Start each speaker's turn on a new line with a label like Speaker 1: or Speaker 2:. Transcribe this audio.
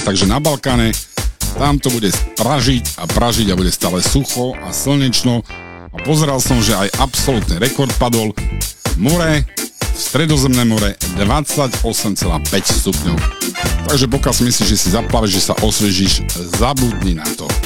Speaker 1: takže na Balkáne tam to bude pražiť a bude stále sucho a slnečno a pozeral som, že aj absolútny rekord padol. More, Stredozemné more 28,5 stupňov. Takže pokiaľ si myslíš, že si zaplaveš, že sa osviežíš, zabudni na to.